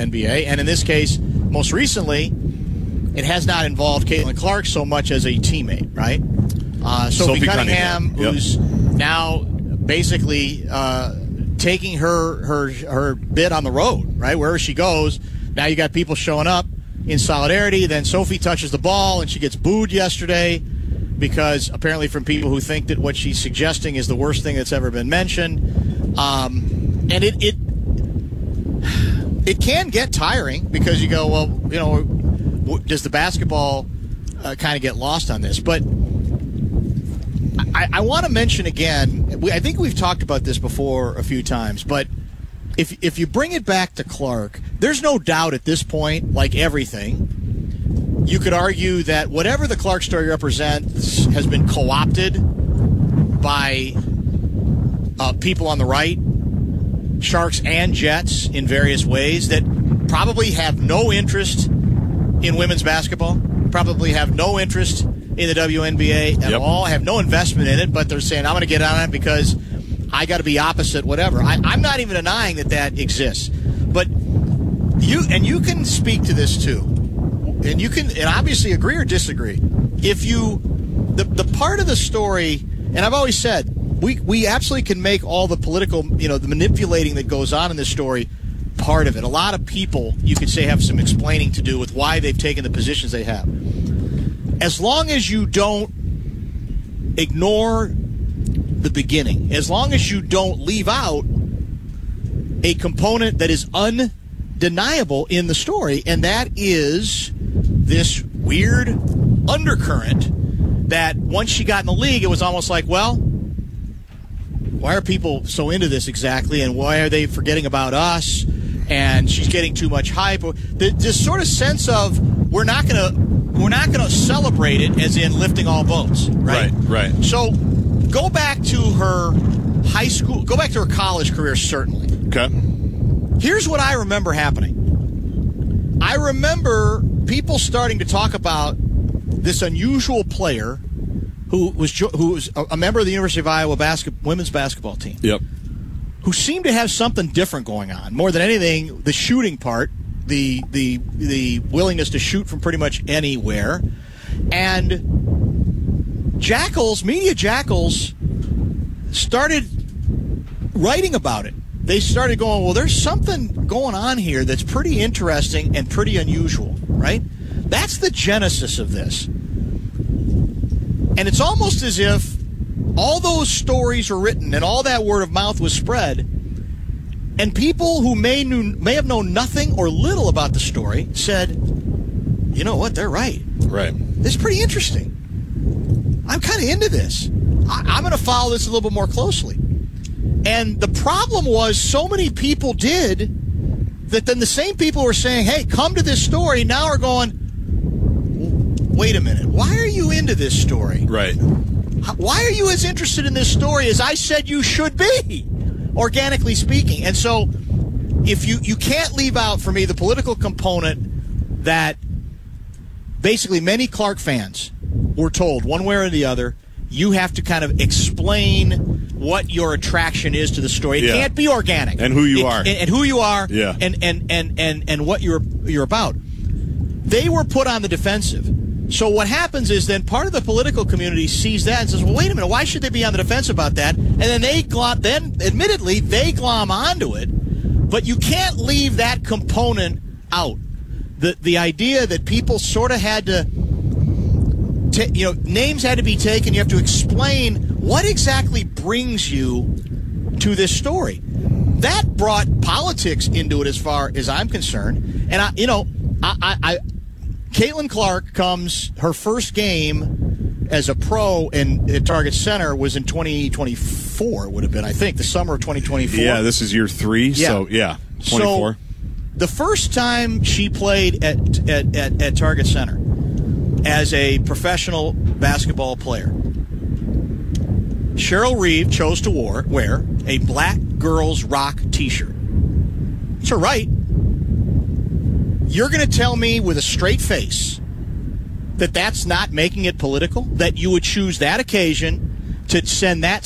WNBA. And in this case, most recently, it has not involved Caitlin Clark so much as a teammate, right? Sophie Cunningham, who's now basically taking her bid on the road, right? Wherever she goes, now you got people showing up in solidarity. Then Sophie touches the ball, and she gets booed yesterday because apparently from people who think that what she's suggesting is the worst thing that's ever been mentioned. And it can get tiring because you go, well, you know, does the basketball kind of get lost on this? But I want to mention again, I think we've talked about this before a few times, but if you bring it back to Clark, there's no doubt at this point, like everything, you could argue that whatever the Clark story represents has been co-opted by people on the right, Sharks and Jets in various ways that probably have no interest in women's basketball, probably have no interest in the WNBA at all, have no investment in it, but they're saying, I'm going to get on it because I got to be opposite whatever. I'm not even denying that exists. But you can speak to this too. And you can obviously agree or disagree. If the part of the story, and I've always said, we absolutely can make all the political, the manipulating that goes on in this story part of it. A lot of people, you could say, have some explaining to do with why they've taken the positions they have. As long as you don't ignore the beginning, as long as you don't leave out a component that is undeniable in the story, and that is this weird undercurrent that once she got in the league, it was almost like, well, why are people so into this exactly, and why are they forgetting about us, and she's getting too much hype? This sort of sense of we're not gonna celebrate it as in lifting all boats, right? Right. So go back to her high school, go back to her college career, certainly. Okay. Here's what I remember happening. I remember people starting to talk about this unusual player who was a member of the University of Iowa women's basketball team. Yep. Who seemed to have something different going on. More than anything, the shooting part, the willingness to shoot from pretty much anywhere. And Media Jackals started writing about it. They started going, well, there's something going on here that's pretty interesting and pretty unusual, right? That's the genesis of this. And it's almost as if all those stories were written and all that word of mouth was spread, and people who may have known nothing or little about the story said, you know what, they're right. Right. This is pretty interesting. I'm kind of into this. I'm going to follow this a little bit more closely. And the problem was so many people did that then the same people were saying, hey, come to this story, now are going, wait a minute, why are you into this story? Right. Why are you as interested in this story as I said you should be, organically speaking? And so if you can't leave out, for me, the political component that basically many Clark fans were told, one way or the other, you have to kind of explain what your attraction is to the story. It can't be organic. And who you are. And who you are. Yeah. And what you're about. They were put on the defensive. So what happens is then part of the political community sees that and says, well, wait a minute, why should they be on the defense about that? And then admittedly, they glom onto it. But you can't leave that component out. The idea that people sort of had to, names had to be taken. You have to explain what exactly brings you to this story. That brought politics into it as far as I'm concerned. And, Caitlin Clark comes, her first game as a pro at Target Center was in 2024, it would have been, I think, the summer of 2024. Yeah, this is year 3, so 24. So the first time she played at Target Center as a professional basketball player, Cheryl Reeve chose to wear a Black Girls Rock t-shirt. It's her right. You're going to tell me with a straight face that that's not making it political? That you would choose that occasion to send that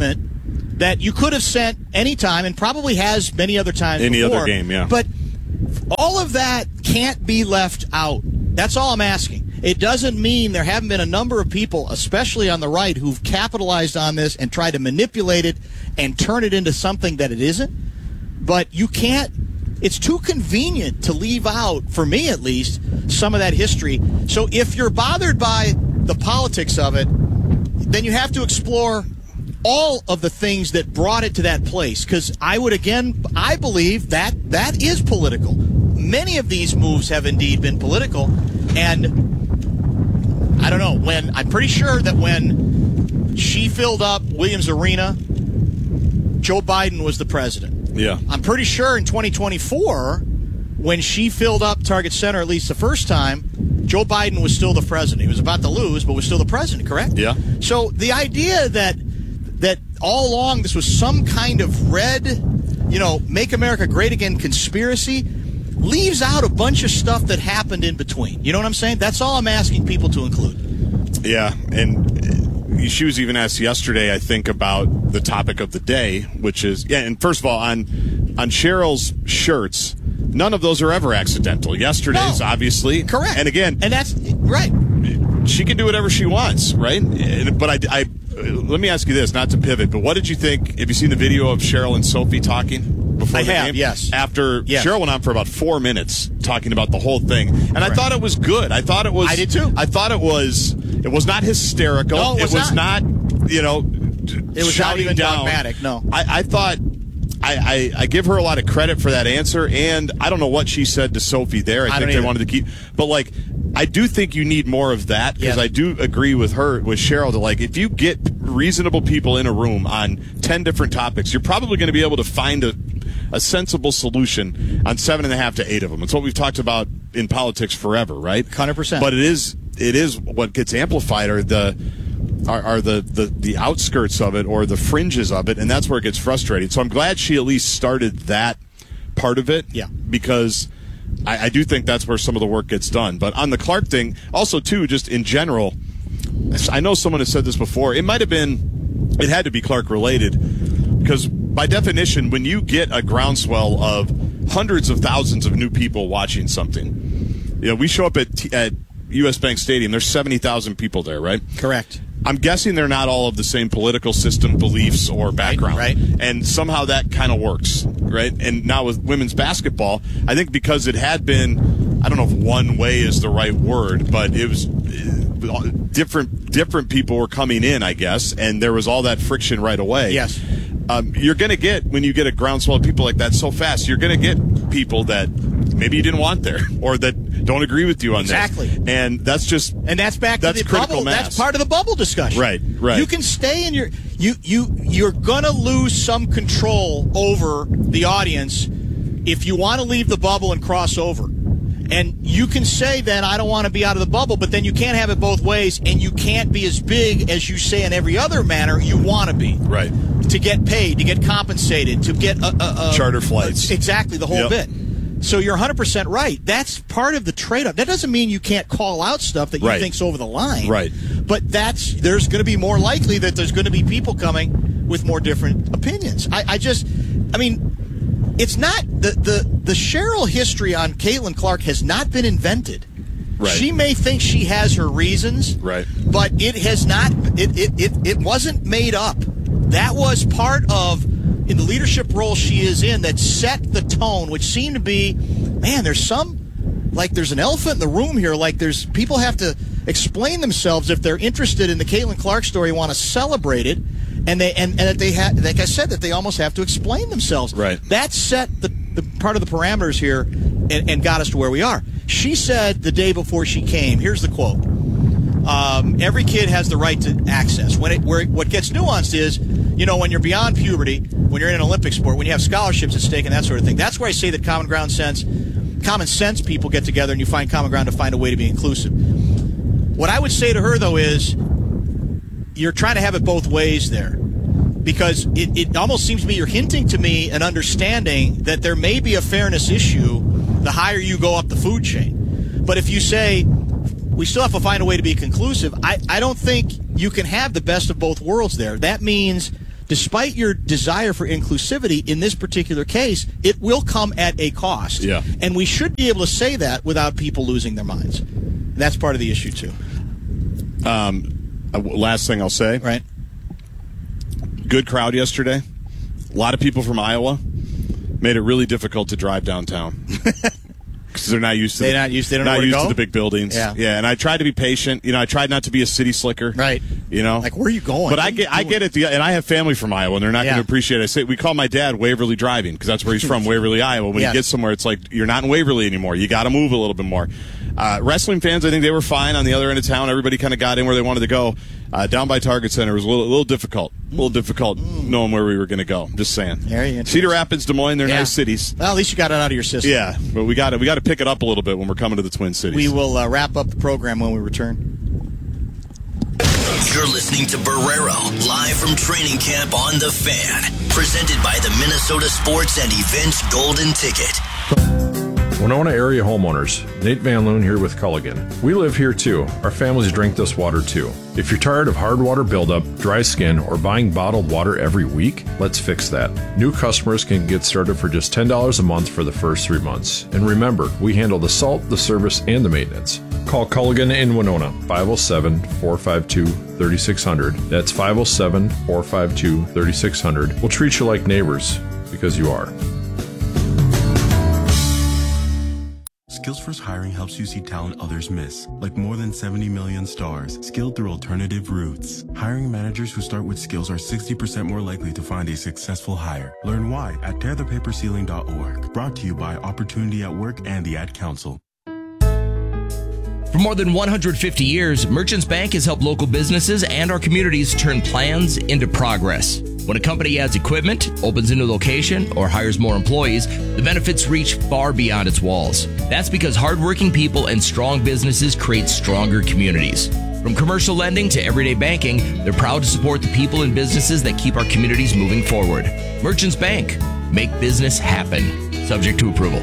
statement that you could have sent any time and probably has many other times Any before. other game, yeah. But all of that can't be left out. That's all I'm asking. It doesn't mean there haven't been a number of people, especially on the right, who've capitalized on this and tried to manipulate it and turn it into something that it isn't. But you can't. It's too convenient to leave out, for me at least, some of that history. So if you're bothered by the politics of it, then you have to explore all of the things that brought it to that place. Because I believe that is political. Many of these moves have indeed been political. And I don't know, I'm pretty sure that when she filled up Williams Arena, Joe Biden was the president. Yeah. I'm pretty sure in 2024, when she filled up Target Center, at least the first time, Joe Biden was still the president. He was about to lose, but was still the president, correct? Yeah. So the idea that all along this was some kind of red, Make America Great Again conspiracy leaves out a bunch of stuff that happened in between. You know what I'm saying? That's all I'm asking people to include. Yeah, and she was even asked yesterday, I think, about the topic of the day, which is, and first of all, on Cheryl's shirts, none of those are ever accidental. Yesterday's, obviously. Correct. And again. And that's, right. She can do whatever she wants, right? But I let me ask you this, not to pivot, but what did you think? Have you seen the video of Cheryl and Sophie talking before the game? Yes. After Cheryl went on for about 4 minutes talking about the whole thing. And I thought it was good. I did too. I thought it was not hysterical. No, it was not, it was not even dogmatic, no. I thought I give her a lot of credit for that answer, and I don't know what she said to Sophie there. I think they wanted to keep, but I do think you need more of that, because I do agree with Cheryl, that if you get reasonable people in a room on 10 different topics, you're probably going to be able to find a sensible solution on 7.5 to 8 of them. It's what we've talked about in politics forever, right? 100%. But it is what gets amplified are the outskirts of it, or the fringes of it, and that's where it gets frustrating. So I'm glad she at least started that part of it, because I do think that's where some of the work gets done. But on the Clark thing, also too, just in general, I know someone has said this before. It had to be Clark related, because by definition, when you get a groundswell of hundreds of thousands of new people watching something, we show up at U.S. Bank Stadium. There's 70,000 people there, right? Correct. I'm guessing they're not all of the same political system, beliefs, or background. Right. And somehow that kind of works, right? And now with women's basketball, I think because it had been, I don't know if one way is the right word, but it was different people were coming in, I guess, and there was all that friction right away. Yes. You're going to get, when you get a groundswell of people like that so fast, you're going to get people that maybe you didn't want there, or that don't agree with you on exactly. this. And that's just, and that's back to the bubble. Mass. That's part of the bubble discussion. Right. You can stay in you're going to lose some control over the audience if you want to leave the bubble and cross over. And you can say then, I don't want to be out of the bubble, but then you can't have it both ways, and you can't be as big as you say in every other manner you want to be. Right. To get paid, to get compensated, to get charter flights. Exactly, the whole bit. So you're 100% right. That's part of the trade-off. That doesn't mean you can't call out stuff that you think's over the line. Right. But there's going to be more likely that there's going to be people coming with more different opinions. It's not the Cheryl history on Caitlin Clark has not been invented. Right. She may think she has her reasons, right, but it has not. It wasn't made up. That was part of, in the leadership role she is in, that set the tone, which seemed to be, man, there's an elephant in the room here. People have to explain themselves if they're interested in the Caitlin Clark story, want to celebrate it, and that they had, like I said, that they almost have to explain themselves. Right. That set the part of the parameters here and got us to where we are. She said the day before she came, here's the quote, every kid has the right to access. What gets nuanced is, when you're beyond puberty, when you're in an Olympic sport, when you have scholarships at stake and that sort of thing. That's where I say that common sense people get together and you find common ground to find a way to be inclusive. What I would say to her, though, is you're trying to have it both ways there. Because it almost seems to me you're hinting to me an understanding that there may be a fairness issue the higher you go up the food chain. But if you say we still have to find a way to be conclusive, I don't think you can have the best of both worlds there. That means despite your desire for inclusivity, in this particular case, it will come at a cost. Yeah. And we should be able to say that without people losing their minds. And that's part of the issue, too. Last thing I'll say. Right. Good crowd yesterday. A lot of people from Iowa. Made it really difficult to drive downtown. Because they're not used to they don't know where to go? to the big buildings. Yeah. And I tried to be patient. I tried not to be a city slicker. Right. Like, where are you going? But I get it. And I have family from Iowa, and they're not going to appreciate it. We call my dad Waverly driving because that's where he's from, Waverly, Iowa. When you get somewhere, it's like you're not in Waverly anymore. You got to move a little bit more. Wrestling fans, I think they were fine on the other end of town. Everybody kind of got in where they wanted to go. Down by Target Center was a little difficult. Knowing where we were going to go. I'm just saying. Cedar Rapids, Des Moines, they're nice cities. Well, at least you got it out of your system. Yeah, but we got to pick it up a little bit when we're coming to the Twin Cities. We will wrap up the program when we return. You're listening to Barrero, live from training camp on The Fan. Presented by the Minnesota Sports and Events Golden Ticket. Winona area homeowners, Nate Van Loon here with Culligan. We live here too. Our families drink this water too. If you're tired of hard water buildup, dry skin, or buying bottled water every week, let's fix that. New customers can get started for just $10 a month for the first 3 months. And remember, we handle the salt, the service, and the maintenance. Call Culligan in Winona, 507-452-3600. That's 507-452-3600. We'll treat you like neighbors, because you are. SkillsFirst Hiring helps you see talent others miss, like more than 70 million stars, skilled through alternative routes. Hiring managers who start with skills are 60% more likely to find a successful hire. Learn why at tearthepaperceiling.org. Brought to you by Opportunity at Work and the Ad Council. For more than 150 years, Merchants Bank has helped local businesses and our communities turn plans into progress. When a company adds equipment, opens a new location, or hires more employees, the benefits reach far beyond its walls. That's because hardworking people and strong businesses create stronger communities. From commercial lending to everyday banking, they're proud to support the people and businesses that keep our communities moving forward. Merchants Bank. Make business happen. Subject to approval.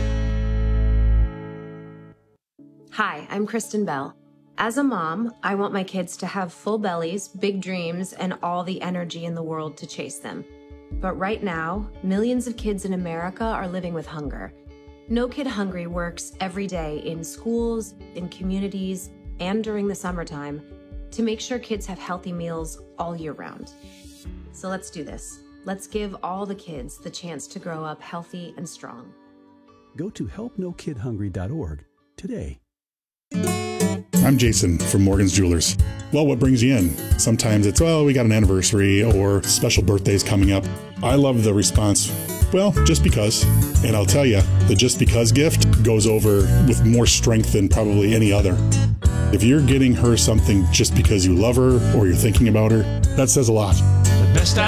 Hi, I'm Kristen Bell. As a mom, I want my kids to have full bellies, big dreams, and all the energy in the world to chase them. But right now, millions of kids in America are living with hunger. No Kid Hungry works every day in schools, in communities, and during the summertime to make sure kids have healthy meals all year round. So let's do this. Let's give all the kids the chance to grow up healthy and strong. Go to helpnokidhungry.org today. I'm Jason from Morgan's Jewelers. Well, what brings you in? Sometimes it's, we got an anniversary or special birthdays coming up. I love the response, just because. And I'll tell you, the just because gift goes over with more strength than probably any other. If you're getting her something just because you love her or you're thinking about her, that says a lot. The best